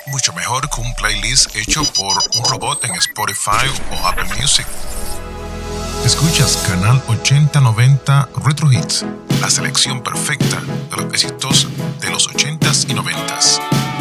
mucho mejor que un playlist hecho por un robot en Spotify o Apple Music. Escuchas Canal 8090 Retro Hits, la selección perfecta de los éxitos